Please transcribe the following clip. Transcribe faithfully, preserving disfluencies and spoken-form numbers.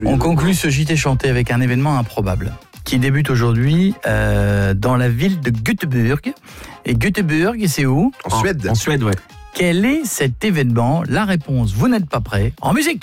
On conclut ce J T chanté avec un événement improbable qui débute aujourd'hui euh, dans la ville de Göteborg. Et Göteborg, c'est où ? En Suède. En Suède, ouais. Quel est cet événement ? La réponse, vous n'êtes pas prêts. En musique !